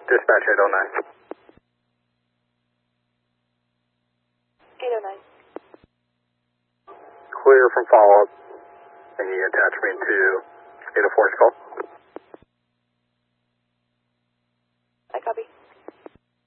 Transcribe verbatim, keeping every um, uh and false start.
Dispatch eight oh nine. eight oh nine. Clear from follow-up. And you attach me to eight oh four's call.